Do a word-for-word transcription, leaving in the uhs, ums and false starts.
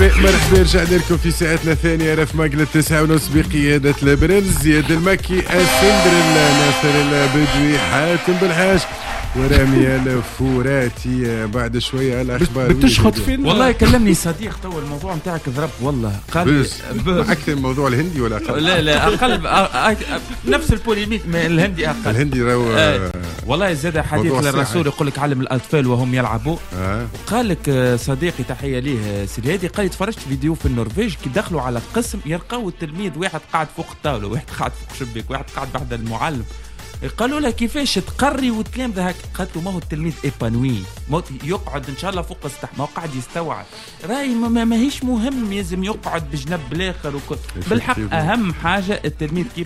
مرحبا رجعنا لكم في ساعتنا الثانية رف مقلة تسعة ونص بقيادة البرنس زياد المكي السندر ناصر البدوي حاتم بالحاج ورامي الفوراتي. بعد شوية الأخبار بتشخط فينا. والله كلمني صديق تو الموضوع متاعك ضرب والله قال أكثر الموضوع الهندي ولا أقل؟ لا لا أقل أ... نفس البوليميك الهندي أقل. الهندي رو آه. والله زاد حديث للرسول يقول لك علم الأطفال وهم يلعبوا. آه. قال لك صديقي تحية ليه سيدي هادي قال تفرجت فيديو في النرويج كي دخلوا على القسم يلقاو التلميذ واحد قاعد فوق الطاولة واحد قاعد فوق شباك واحد قاعد بعد المعلم. قالوا له كيفاش تقري والتلامذة هكا؟ قالت له ما هو التلميذ ايبانوي يقعد ان شاء الله فوق السطح ما هو قاعد يستوعب راي ما ماهيش مهم يلزم يقعد بجنب الاخر وكل بالحق اهم حاجه التلميذ كيف